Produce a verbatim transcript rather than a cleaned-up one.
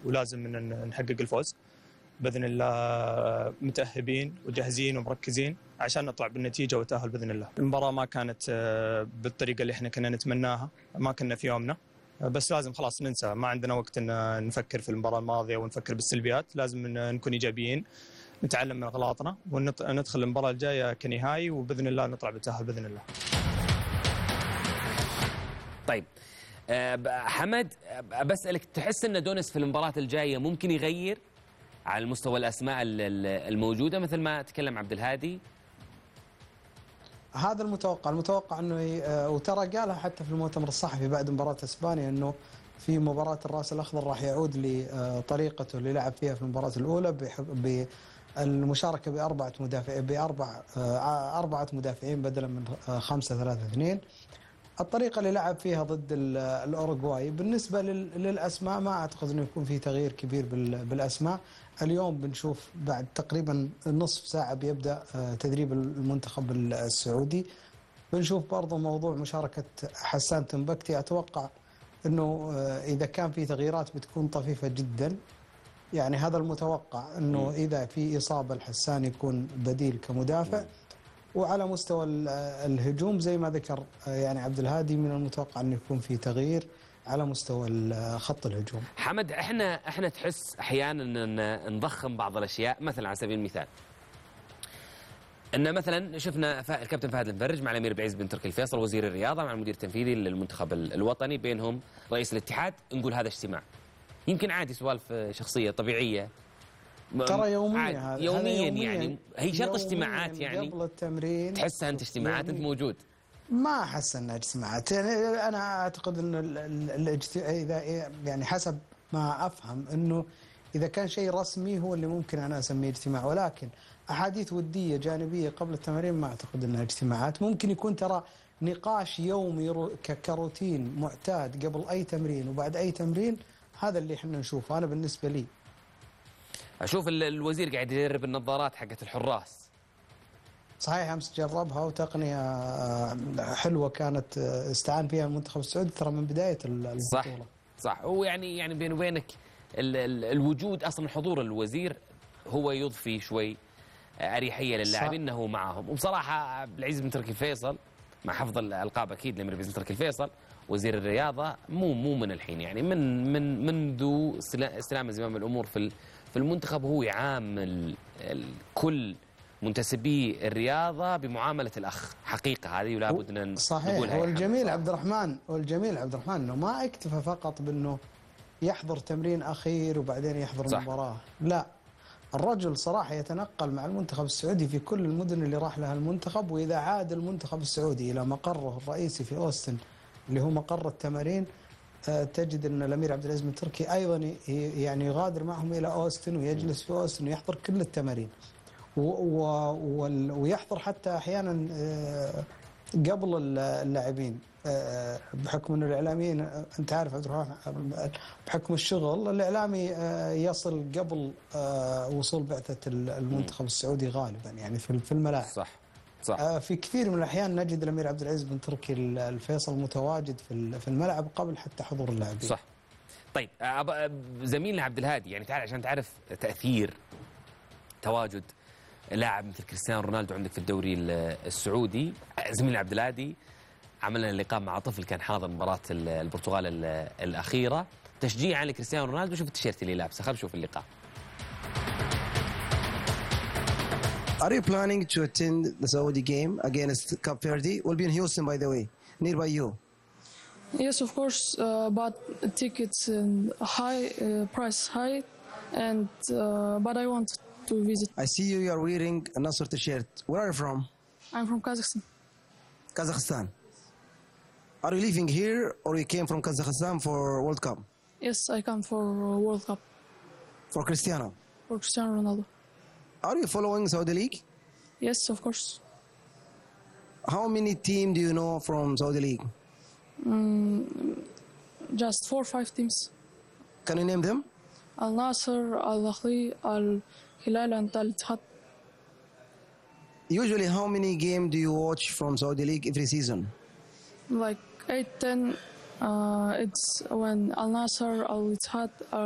ولازم إن نحقق الفوز بإذن الله. متأهبين وجاهزين ومركزين عشان نطلع بالنتيجة والتأهل بإذن الله. المباراة ما كانت بالطريقة اللي إحنا كنا نتمناها، ما كنا في يومنا، بس لازم خلاص ننسى، ما عندنا وقت إن نفكر في المباراة الماضية ونفكر بالسلبيات. لازم نكون إيجابيين، نتعلم من أغلاطنا وندخل المباراة الجاية كنهائي، وبإذن الله نطلع بالتأهل بإذن الله. طيب حمد، بسألك، تحس أن دونس في المباراة الجاية ممكن يغير على المستوى الأسماء الموجودة مثل ما تكلم عبد الهادي؟ هذا المتوقع المتوقع أنه، وترى قالها حتى في المؤتمر الصحفي بعد مباراة إسبانيا، أنه في مباراة الرأس الأخضر راح يعود لطريقته اللي لعب فيها في المباراة الأولى بالمشاركة بأربعة مدافعين بأربع أربعة مدافعين بدلا من خمسة ثلاثة اثنين، الطريقة اللي لعب فيها ضد الأوروغواي. بالنسبة للأسماء ما أعتقد أنه يكون في تغيير كبير بالأسماء. اليوم بنشوف بعد تقريبا نصف ساعة بيبدأ تدريب المنتخب السعودي، بنشوف برضو موضوع مشاركة حسان تنبكتي. أتوقع أنه إذا كان في تغييرات بتكون طفيفة جدا، يعني هذا المتوقع، أنه إذا في إصابة الحسان يكون بديل كمدافع. وعلى مستوى الهجوم زي ما ذكر يعني عبد الهادي، من المتوقع أن يكون في تغيير على مستوى خط الهجوم. حمد، احنا احنا تحس احيانا ان نضخم بعض الاشياء، مثلا على سبيل المثال ان مثلا شفنا الكابتن فهد المفرج مع الامير بعز بن تركي الفيصل وزير الرياضه مع المدير التنفيذي للمنتخب الوطني، بينهم رئيس الاتحاد، نقول هذا اجتماع يمكن عادي، سوالف شخصيه طبيعيه ترى يوميا، هذا يوميا, يوميا يعني هي شرط اجتماعات، يعني قبل التمرين تحسها انت اجتماعات انت موجود؟ ما احس انها اجتماعات، يعني انا اعتقد ان الاجتماع اذا يعني حسب ما افهم انه اذا كان شيء رسمي هو اللي ممكن انا اسميه اجتماع، ولكن احاديث وديه جانبيه قبل التمرين ما اعتقد انها اجتماعات. ممكن يكون ترى نقاش يومي كروتين معتاد قبل اي تمرين وبعد اي تمرين، هذا اللي احنا نشوفه. انا بالنسبه لي اشوف الوزير قاعد يدرب النظارات حقت الحراس. صحيح، امس جربها وتقنيه حلوه كانت استعان فيها المنتخب السعودي ترى من بدايه البطوله. صح صح. هو يعني يعني بيني وبينك ال ال الوجود اصلا، حضور الوزير هو يضفي شوي اريحيه للاعبين انه معاهم. وبصراحه عبد العزيز بن تركي الفيصل، مع حفظ الالقاب اكيد لامير بن تركي الفيصل وزير الرياضه، مو مو من الحين، يعني من من منذ استلام زمام الامور في في المنتخب، هو يعامل كل منتسبي الرياضه بمعامله الاخ، حقيقه هذه ولا بد ان صحيح. والجميل عبد الرحمن والجميل عبد الرحمن انه ما اكتفى فقط بانه يحضر تمرين اخير وبعدين يحضر صح. مباراه، لا، الرجل صراحه يتنقل مع المنتخب السعودي في كل المدن اللي راح لها المنتخب. واذا عاد المنتخب السعودي الى مقره الرئيسي في اوستن اللي هو مقر التمارين، تجد ان الامير عبد العزيز بن تركي ايضا يعني يغادر معهم الى اوستن ويجلس في اوستن ويحضر كل التمارين، ويحضر حتى احيانا قبل اللاعبين، بحكم انه الاعلاميين انت عارف عبد الرحمن بحكم الشغل الاعلامي يصل قبل وصول بعثه المنتخب السعودي غالبا، يعني في الملاعب. صح صح. في كثير من الاحيان نجد الامير عبد العزيز بن تركي الفيصل متواجد في في الملعب قبل حتى حضور اللاعبين. صح. طيب زميلنا عبد الهادي، يعني تعال عشان تعرف تاثير تواجد لاعب مثل كريستيانو رونالدو عندك في الدوري السعودي. زميلنا عبد الهادي عمل لنا لقاء مع طفل كان حاضر مباراه البرتغال الاخيره تشجيعا لكريستيانو رونالدو. شوف التيشيرت اللي لابسه، خلينا نشوف اللقاء. Are you planning to attend the Saudi game against Cape Verde? Will be in Houston, by the way, nearby you. Yes, of course, uh, but tickets and high uh, price high, and uh, but I want to visit. I see you. You are wearing a Nasser t-shirt. Where are you from? I'm from Kazakhstan. Kazakhstan. Are you living here, or you came from Kazakhstan for World Cup? Yes, I come for World Cup. For Cristiano. For Cristiano Ronaldo. Are you following Saudi League? Yes, of course. How many teams do you know from Saudi League? Mm, just four or five teams. Can you name them? Al Nasser, Al Ahly, Al Hilal, and Al Ittihad. Usually, how many games do you watch from Saudi League every season? Like eight, ten. Uh, it's when Al Nasser, Al Ittihad,